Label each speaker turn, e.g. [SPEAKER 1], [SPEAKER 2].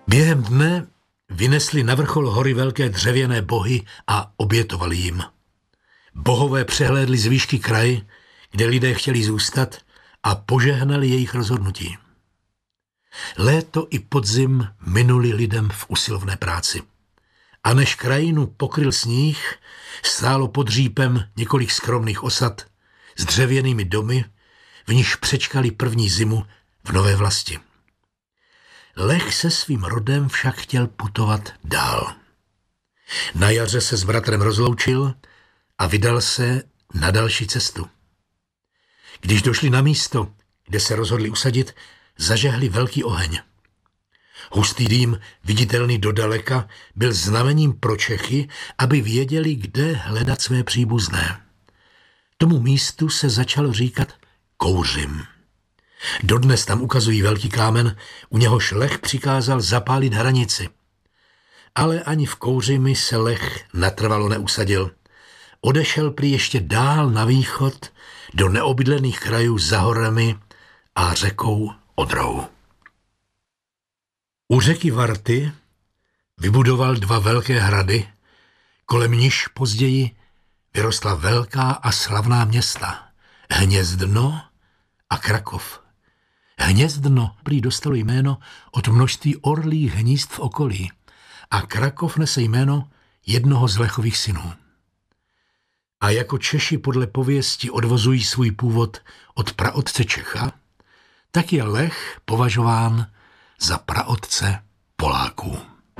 [SPEAKER 1] Během dne vynesli na vrchol hory velké dřevěné bohy a obětovali jim. Bohové přehlédli z výšky kraj, kde lidé chtěli zůstat, a požehnali jejich rozhodnutí. Léto i podzim minuli lidem v usilovné práci. A než krajinu pokryl sníh, stálo pod řípem několik skromných osad s dřevěnými domy, v nichž přečkali první zimu v nové vlasti. Lech se svým rodem však chtěl putovat dál. Na jaře se s bratrem rozloučil a vydal se na další cestu. Když došli na místo, kde se rozhodli usadit, zažehli velký oheň. Hustý dým, viditelný dodaleka, byl znamením pro Čechy, aby věděli, kde hledat své příbuzné. Tomu místu se začalo říkat Kouřim. Dodnes tam ukazují velký kámen, u něhož Lech přikázal zapálit hranici. Ale ani v Kouřimi se Lech natrvalo neusadil. Odešel prý ještě dál na východ do neobydlených krajů za horami a řekou Odrou. U řeky Varty vybudoval 2 velké hrady, kolem nichž později vyrostla velká a slavná města Hnězdno a Krakov. Hnězdno prý dostalo jméno od množství orlích hnízd v okolí a Krakov nese jméno jednoho z Lechových synů. A jako Češi podle pověsti odvozují svůj původ od praotce Čecha, tak je Lech považován za praotce Poláků.